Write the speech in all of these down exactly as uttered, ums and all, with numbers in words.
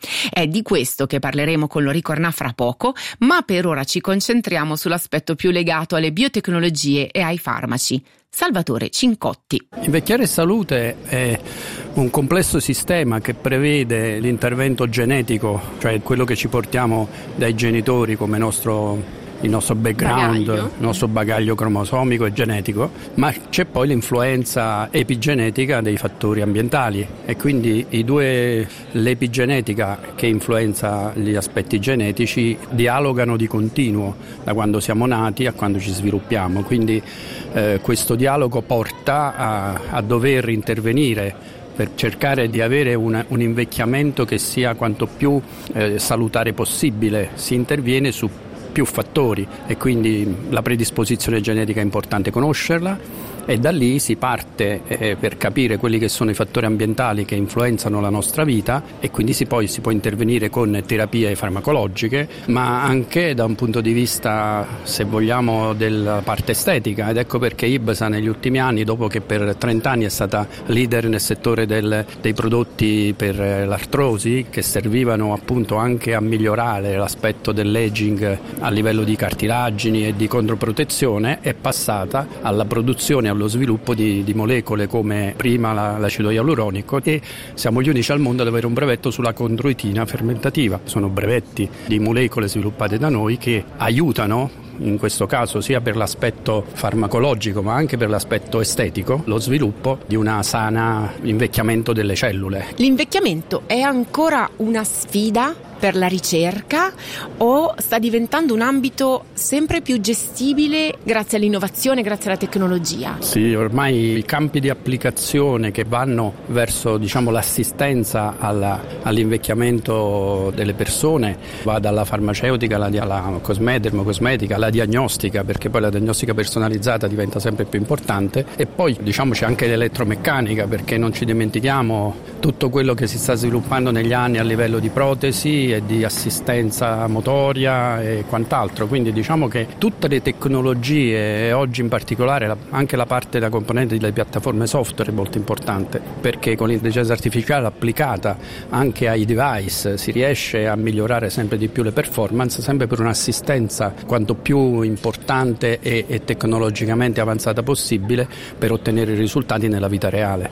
È di questo che parleremo con Lori Cornà fra poco, ma per ora ci concentriamo sull'aspetto più legato alle biotecnologie e ai farmaci. Salvatore Cincotti. Invecchiare e salute è un complesso sistema che prevede l'intervento genetico, cioè quello che ci portiamo dai genitori come nostro il nostro background, bagaglio. il nostro bagaglio cromosomico e genetico, ma c'è poi l'influenza epigenetica dei fattori ambientali e quindi i due, l'epigenetica che influenza gli aspetti genetici, dialogano di continuo da quando siamo nati a quando ci sviluppiamo, quindi eh, questo dialogo porta a, a dover intervenire per cercare di avere un, un invecchiamento che sia quanto più eh, salutare possibile. Si interviene su più fattori e quindi la predisposizione genetica è importante conoscerla e da lì si parte eh, per capire quelli che sono i fattori ambientali che influenzano la nostra vita e quindi si, poi si può intervenire con terapie farmacologiche, ma anche da un punto di vista, se vogliamo, della parte estetica, ed ecco perché Ibsa negli ultimi anni, dopo che per trenta anni è stata leader nel settore del, dei prodotti per l'artrosi che servivano appunto anche a migliorare l'aspetto dell'aging a livello di cartilagini e di controprotezione, è passata alla produzione e allo sviluppo di, di molecole come prima la, l'acido ialuronico, e siamo gli unici al mondo ad avere un brevetto sulla condroitina fermentativa. Sono brevetti di molecole sviluppate da noi che aiutano, in questo caso sia per l'aspetto farmacologico ma anche per l'aspetto estetico, lo sviluppo di una sana invecchiamento delle cellule. L'invecchiamento è ancora una sfida per la ricerca o sta diventando un ambito sempre più gestibile grazie all'innovazione, grazie alla tecnologia? Sì, ormai i campi di applicazione che vanno verso, diciamo, l'assistenza alla, all'invecchiamento delle persone va dalla farmaceutica alla, alla cosme- dermocosmetica, alla diagnostica, perché poi la diagnostica personalizzata diventa sempre più importante, e poi diciamo c'è anche l'elettromeccanica, perché non ci dimentichiamo tutto quello che si sta sviluppando negli anni a livello di protesi e di assistenza motoria e quant'altro, quindi diciamo che tutte le tecnologie e oggi in particolare la, anche la parte della componente delle piattaforme software è molto importante, perché con l'intelligenza artificiale applicata anche ai device si riesce a migliorare sempre di più le performance, sempre per un'assistenza quanto più importante e, e tecnologicamente avanzata possibile per ottenere i risultati nella vita reale.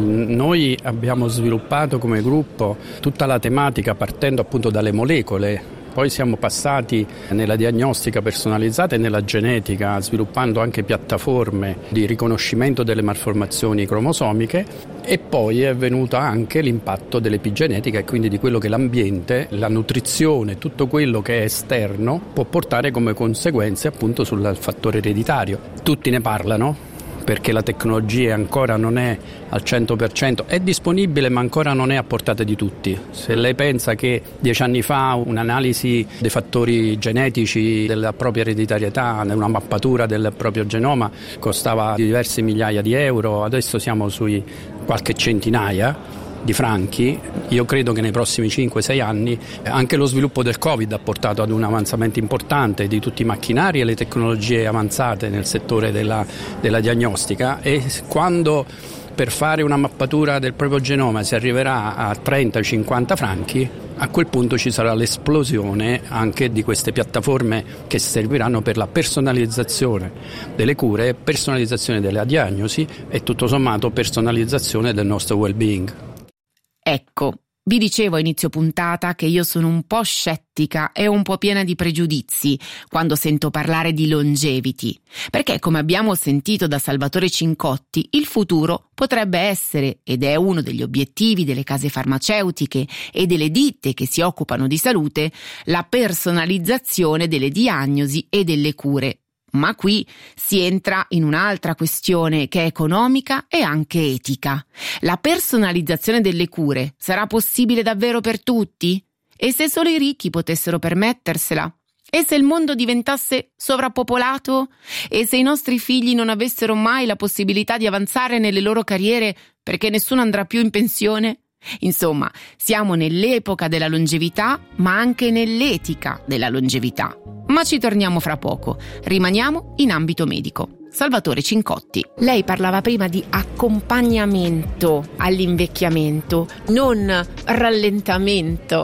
Noi abbiamo sviluppato come gruppo tutta la tematica partendo appunto dalle molecole, poi siamo passati nella diagnostica personalizzata e nella genetica, sviluppando anche piattaforme di riconoscimento delle malformazioni cromosomiche, e poi è venuto anche l'impatto dell'epigenetica e quindi di quello che l'ambiente, la nutrizione, tutto quello che è esterno può portare come conseguenze appunto sul fattore ereditario. Tutti ne parlano, perché la tecnologia ancora non è al cento per cento, è disponibile ma ancora non è a portata di tutti. Se lei pensa che dieci anni fa un'analisi dei fattori genetici della propria ereditarietà, una mappatura del proprio genoma costava diverse migliaia di euro, adesso siamo sui qualche centinaia di franchi. Io credo che nei prossimi cinque sei anni anche lo sviluppo del Covid ha portato ad un avanzamento importante di tutti i macchinari e le tecnologie avanzate nel settore della, della diagnostica, e quando per fare una mappatura del proprio genoma si arriverà a trenta cinquanta franchi, a quel punto ci sarà l'esplosione anche di queste piattaforme che serviranno per la personalizzazione delle cure, personalizzazione della diagnosi e tutto sommato personalizzazione del nostro well-being. Ecco, vi dicevo a inizio puntata che io sono un po' scettica e un po' piena di pregiudizi quando sento parlare di longevity, perché come abbiamo sentito da Salvatore Cincotti, il futuro potrebbe essere, ed è uno degli obiettivi delle case farmaceutiche e delle ditte che si occupano di salute, la personalizzazione delle diagnosi e delle cure. Ma qui si entra in un'altra questione che è economica e anche etica. La personalizzazione delle cure sarà possibile davvero per tutti? E se solo i ricchi potessero permettersela? E se il mondo diventasse sovrappopolato? E se i nostri figli non avessero mai la possibilità di avanzare nelle loro carriere perché nessuno andrà più in pensione? Insomma, siamo nell'epoca della longevità, ma anche nell'etica della longevità. Ma ci torniamo fra poco. Rimaniamo in ambito medico. Salvatore Cincotti. Lei parlava prima di accompagnamento all'invecchiamento, non rallentamento